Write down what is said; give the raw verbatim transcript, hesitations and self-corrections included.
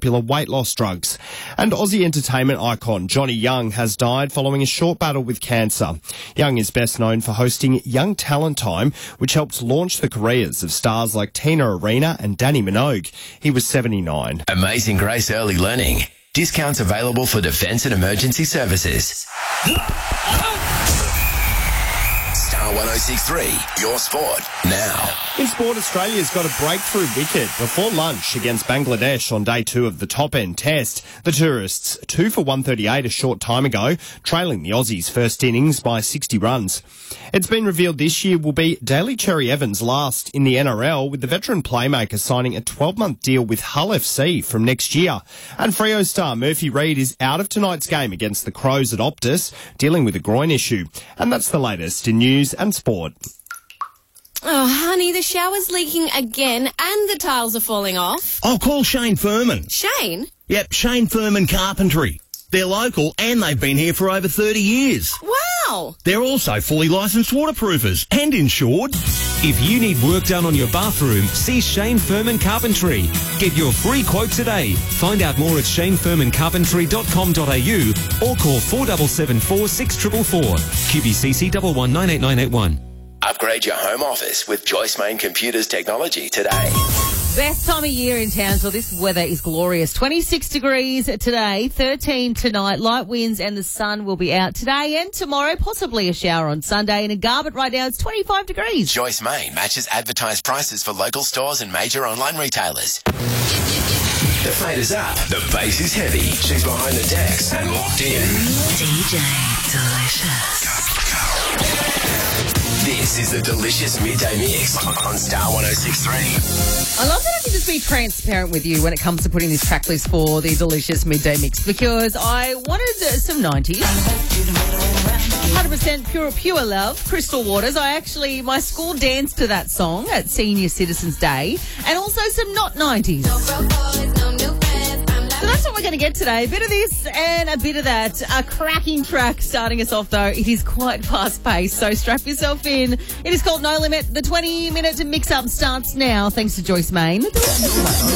popular weight loss drugs. And Aussie entertainment icon Johnny Young has died following a short battle with cancer. Young is best known for hosting Young Talent Time, which helped launch the careers of stars like Tina Arena and Danny Minogue. He was seventy-nine. Amazing Grace Early Learning. Discounts available for defence and emergency services. Star one oh six point three, your sport, now. In sport, Australia's got a breakthrough wicket before lunch against Bangladesh on day two of the top-end test. The tourists, two for one thirty-eight a short time ago, trailing the Aussies' first innings by sixty runs. It's been revealed this year will be Daly Cherry Evans' last in the N R L, with the veteran playmaker signing a twelve-month deal with Hull F C from next year. And Freo star Murphy Reid is out of tonight's game against the Crows at Optus, dealing with a groin issue. And that's the latest in news and sport. Oh, honey, the shower's leaking again and the tiles are falling off. I'll call Shane Furman. Shane? Yep, Shane Furman Carpentry. They're local and they've been here for over thirty years. Wow. They're also fully licensed waterproofers and insured. If you need work done on your bathroom, see Shane Furman Carpentry. Get your free quote today. Find out more at shane furman carpentry dot com dot a u or call four seven seven four, six four four four. Q B C C one one nine eight nine eight one. Upgrade your home office with Joyce Main Computers technology today. Best time of year in Townsville. This weather is glorious. twenty-six degrees today, thirteen tonight. Light winds and the sun will be out today and tomorrow. Possibly a shower on Sunday. And in Garbutt right now, it's twenty-five degrees. Joyce Main matches advertised prices for local stores and major online retailers. The fade is up. The bass is heavy. She's behind the decks and locked in. D J Delicious. This is the Delicious Midday Mix on Star one oh six point three. I love that I can just be transparent with you when it comes to putting this track list for the Delicious Midday Mix, because I wanted uh, some nineties. one hundred percent pure, pure love, Crystal Waters. I actually, my school danced to that song at Senior Citizens Day, and also some not nineties. So that's what we're going to get today. A bit of this and a bit of that. A cracking track starting us off, though. It is quite fast-paced, so strap yourself in. It is called No Limit. The twenty-minute mix-up starts now, thanks to Joyce Main.